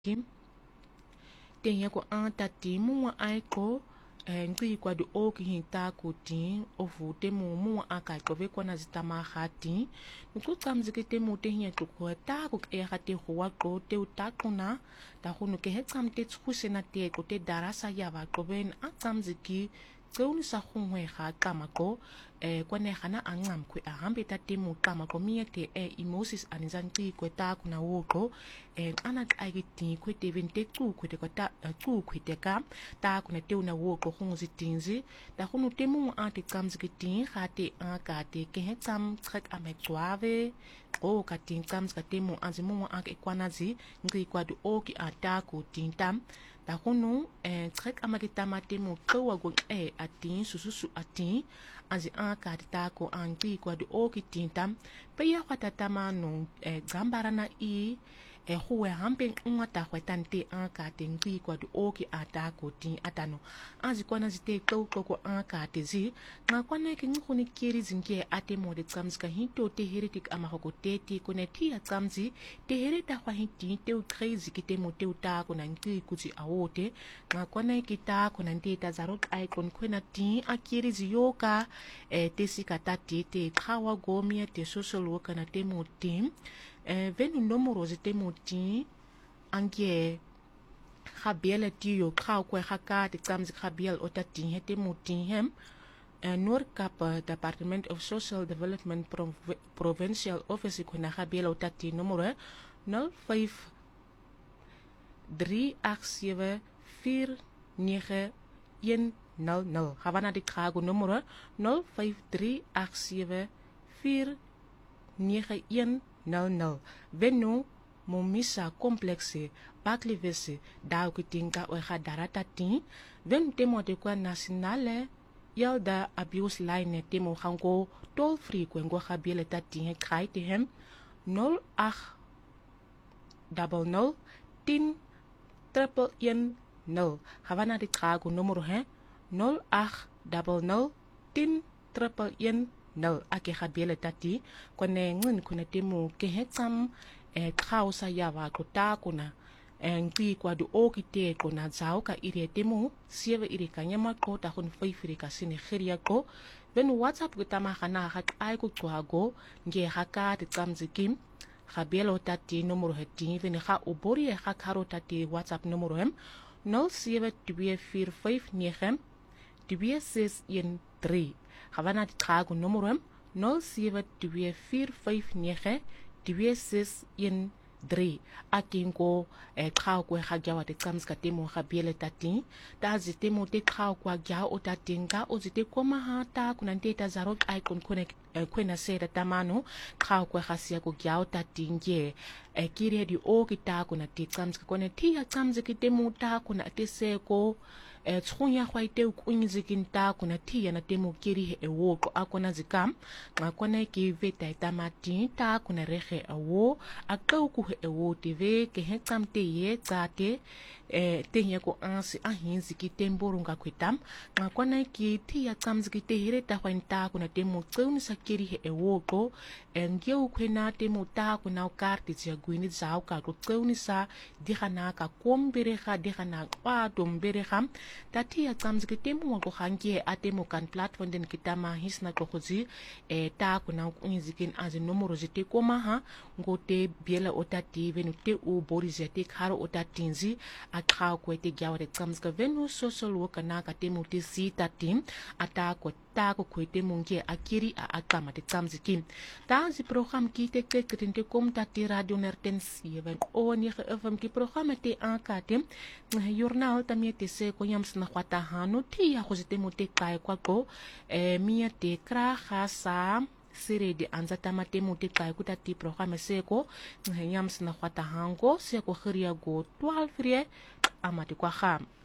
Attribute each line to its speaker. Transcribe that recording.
Speaker 1: Kim tenye ko an tati mua aiko ngri kwa du o ki hinta ko tin o fu te mua aka ko ve kwa na zitama khati nuku tsamzike te mu te hinya to ko ta ko e khate ho wa ko te uta kuna ta khunu ke he tsam te tskuse na te ko te darasa ya va ko ben a tsamziki tseuni sa khungwe kha kama ko kwa ne khana angam kwe a hambe ta te mu kama ko mie te emosis anizanti ko ta kuna wo ko ana ai ti kwe te vente tu kwe te ko ta tu kwe te ka ta kuna te una wo ko khungu zitinzi ta khunu te mu a te tsamziki tin kha te a ka te ke he tsam trek a me twave o ka tin tsamzika te mu anzi mu a ke kwanazi ngri kwa du o ki a ta ko tin tam ta khunu trek amakita mate mo kwa go atin sususu atin azi an ka ta ko angi kwa do o ki tintam pe ya kwata tama no gambara na i huwe hampe ngata kwatante an ka tengi kwa do o ki ata ko tin atano azi kwa na zite ko an ka te zi na kwa na ki nguni kiri zinge ate mo de tsamzika hinto te heretik ama ko te ti ko ne ti tsamzi te hereta kwa hinti te u crazy ki te mo te uta ko na ngi kuzi awote na kwa na ki ta ko na ndeta zarot icon ko na ti akiri zi yoka te sikata te kawa gomia te social worker na te mo tim venu nomoro zite mo ti angie Gabriel ti yo khau kwa khaka te tsamzi Gabriel otati hete mo ti hem Noordkap Department of Social Development Provincial Office ko na Gabriel otati nomoro 05 387 4910 Havana de Krago nummer 05387 49100 Venu momisa complexe baklivese daukitinka oega darata tin ven temo de kwa nationale yalda abuse line temo hango toll free kwengo gabiele tatin krai te hem 08 00 10 110 Havana de Krago nummer 08 00 10 110 ake gabiele tati kone ngun kuna temo ke hetsam khausa yawa ko ta kuna ngpi kwa do okite ko na zao ka ire temo sieve ire kanyama ko ta hun faifiri ka sine khiria ko ben whatsapp ko tama khana hat ai ko twago nge haka te tsamzikim Gabriel tati numero heti veni ga obori ga kharo tati WhatsApp numero hem 072459 2613 Havana di trago numero hem 072459 2613 akingo khao ko ga jawa te tsamska temo Gabriel tati ta zitemo te khao kwa ja o tatinga o zite koma hata kuna ndeta zaro icon connect kwena sera tamano khao kwa khasia ko gyao tatinge kire di o kita kuna te tsamska kone ti ya tsamziki temo ta kuna te seko tsunya kwa ite kunyizikinta kuna ti ya na temo kiri wo ko akona zikam akona ki veta tamati ta kuna rehe wo akau ku wo tv ke hetsam te ye tsate tenye ko ansi ahinzi ki temborunga kwitam akona ki ti ya tsamziki te hireta kwenta kuna temo tseuni sakiri wo ko ngeu kwena temo ta kuna karti ya gwini zao ka ko tseuni sa dihana ka kombere ga dihana kwa dombere ga tati ya tsamziki temo ko hangie atemo kan platform den kitama hisna ko khozi ta kuna kunyizikin az numero zite koma ha ngote biela otati venu te u borizete kharo otatinzi akha ko te gyawre tsamzika venu social worker na ka temo te sita tim ata ko ta ko kwete munge akiri a akama te tsamziki ta zi program ki te kretinte kom tati radio nertensi ven o ni fm ki program te akate journal tamie te se ko yams na kwata hanu ti ya ko zite mote kai kwa ko mia te kra khasa sire de anzata mate mote kai kuta ti program se ko yams na kwata hango se ko khria go 12 frie amati kwa kham